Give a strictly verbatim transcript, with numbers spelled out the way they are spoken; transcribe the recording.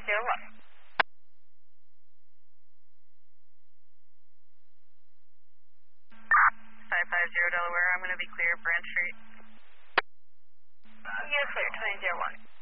zero one. five five zero Delaware, I'm going to be clear, Branch Street. You're clear, twenty zero one.